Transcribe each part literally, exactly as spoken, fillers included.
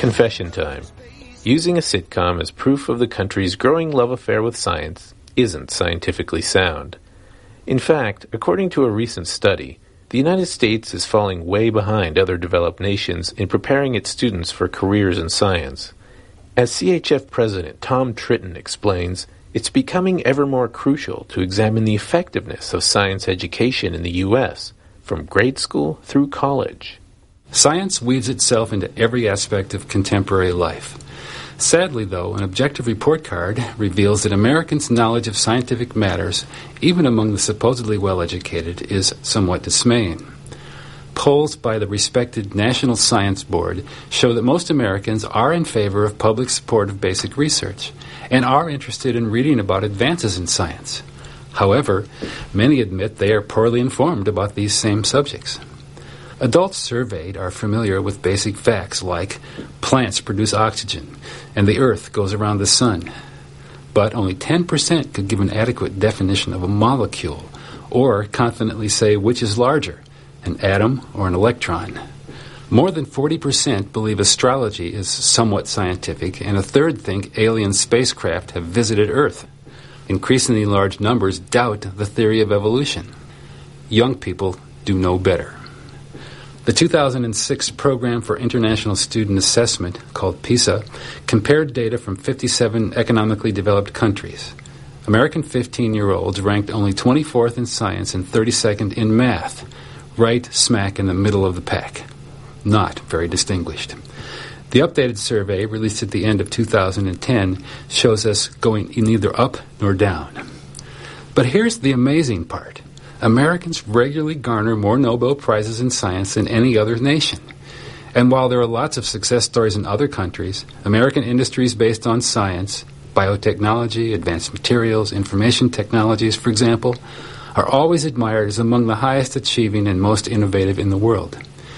Confession time. Using a sitcom as proof of the country's growing love affair with science isn't scientifically sound. In fact, according to a recent study, the United States is falling way behind other developed nations in preparing its students for careers in science. As C H F President Tom Tritton explains, it's becoming ever more crucial to examine the effectiveness of science education in the U S, from grade school through college. Science weaves itself into every aspect of contemporary life. Sadly, though, an objective report card reveals that Americans' knowledge of scientific matters, even among the supposedly well-educated, is somewhat dismaying. Polls by the respected National Science Board show that most Americans are in favor of public support of basic research and are interested in reading about advances in science. However, many admit they are poorly informed about these same subjects. Adults surveyed are familiar with basic facts like plants produce oxygen and the earth goes around the sun. But only ten percent could give an adequate definition of a molecule or confidently say which is larger, an atom or an electron. More than forty percent believe astrology is somewhat scientific, and a third think alien spacecraft have visited Earth. Increasingly large numbers doubt the theory of evolution. Young people do no better. The two thousand six Program for International Student Assessment, called PISA, compared data from fifty-seven economically developed countries. American fifteen-year-olds ranked only twenty-fourth in science and thirty-second in math, right smack in the middle of the pack. Not very distinguished. The updated survey, released at the end of two thousand ten, shows us going neither up nor down. But here's the amazing part. Americans regularly garner more Nobel Prizes in science than any other nation. And while there are lots of success stories in other countries, American industries based on science, biotechnology, advanced materials, information technologies, for example, are always admired as among the highest achieving and most innovative in the world.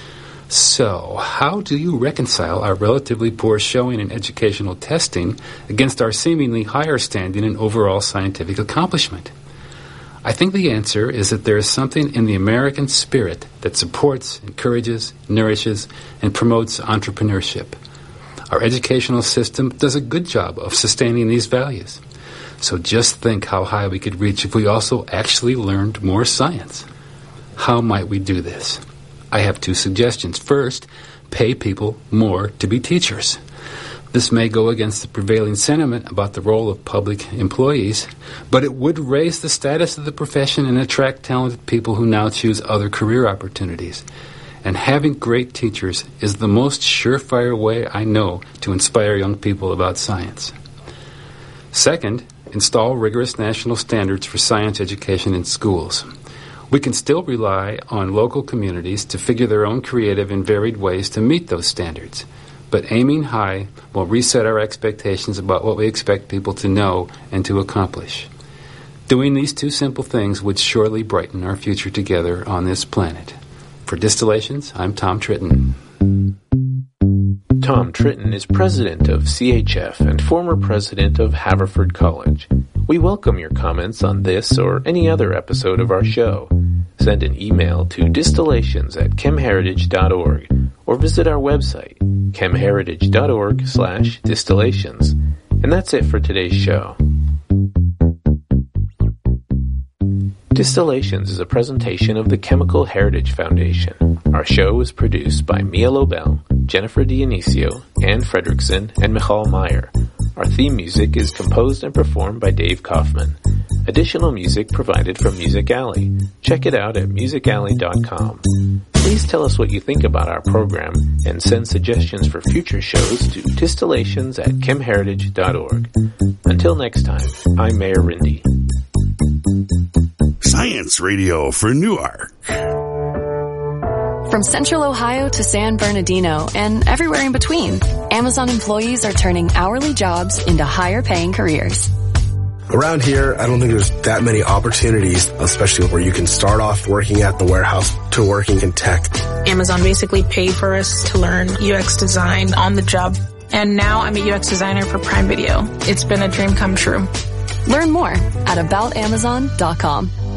So, how do you reconcile our relatively poor showing in educational testing against our seemingly higher standing in overall scientific accomplishment? I think the answer is that there is something in the American spirit that supports, encourages, nourishes, and promotes entrepreneurship. Our educational system does a good job of sustaining these values. So just think how high we could reach if we also actually learned more science. How might we do this? I have two suggestions. First, pay people more to be teachers. This may go against the prevailing sentiment about the role of public employees, but it would raise the status of the profession and attract talented people who now choose other career opportunities. And having great teachers is the most surefire way I know to inspire young people about science. Second, install rigorous national standards for science education in schools. We can still rely on local communities to figure their own creative and varied ways to meet those standards. But aiming high will reset our expectations about what we expect people to know and to accomplish. Doing these two simple things would surely brighten our future together on this planet. For Distillations, I'm Tom Tritton. Tom Tritton is president of C H F and former president of Haverford College. We welcome your comments on this or any other episode of our show. Send an email to distillations at chemheritage dot org or visit our website, chemheritage dot org slash distillations. And that's it for today's show. Distillations is a presentation of the Chemical Heritage Foundation. Our show is produced by Mia Lobel, Jennifer Dionisio, Ann Fredrickson, and Michal Meyer. Our theme music is composed and performed by Dave Kaufman. Additional music provided from Music Alley. Check it out at music alley dot com. Please tell us what you think about our program and send suggestions for future shows to distillations at chemheritage dot org. Until next time, I'm Mayor Rindy. Science Radio for Newark. From Central Ohio to San Bernardino and everywhere in between, Amazon employees are turning hourly jobs into higher-paying careers. Around here, I don't think there's that many opportunities, especially where you can start off working at the warehouse to working in tech. Amazon basically paid for us to learn U X design on the job. And now I'm a U X designer for Prime Video. It's been a dream come true. Learn more at about amazon dot com.